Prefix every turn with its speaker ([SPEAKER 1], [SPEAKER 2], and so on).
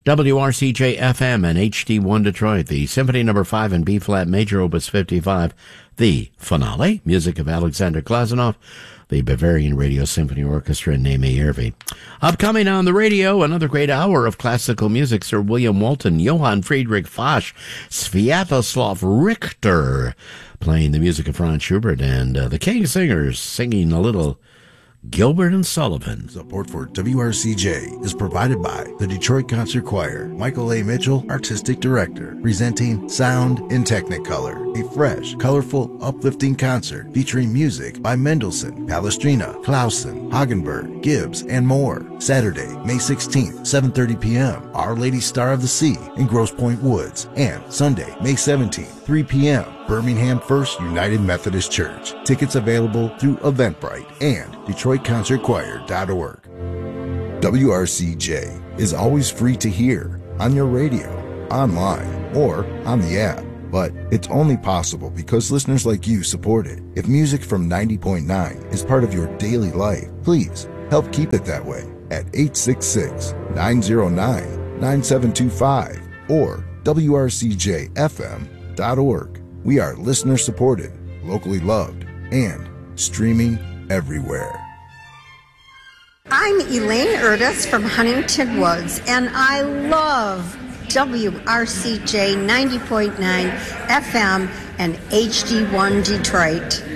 [SPEAKER 1] WRCJ FM and HD1 Detroit, the Symphony No. 5 in B-flat major opus 55, the finale, music of Alexander Glazunov, the Bavarian Radio Symphony Orchestra, and Naomi Irvi. Upcoming on the radio, another great hour of classical music, Sir William Walton, Johann Friedrich Foch, Sviatoslav Richter, playing the music of Franz Schubert, and the King Singers singing a little Gilbert and Sullivan.
[SPEAKER 2] Support for WRCJ is provided by the Detroit Concert Choir. Michael A. Mitchell, Artistic Director, presenting Sound in Technicolor, a fresh, colorful, uplifting concert featuring music by Mendelssohn, Palestrina, Clausen, Hagenberg, Gibbs, and more. Saturday, May 16th, 7:30 p.m., Our Lady Star of the Sea in Grosse Pointe Woods, and Sunday, May 17th, 3 p.m., Birmingham First United Methodist Church. Tickets available through Eventbrite and DetroitConcertChoir.org. WRCJ is always free to hear on your radio, online, or on the app. But it's only possible because listeners like you support it. If music from 90.9 is part of your daily life, please help keep it that way at 866-909-9725 or WRCJFM.org. We are listener-supported, locally loved, and streaming everywhere.
[SPEAKER 3] I'm Elaine Erdis from Huntington Woods, and I love WRCJ 90.9 FM and HD1 Detroit.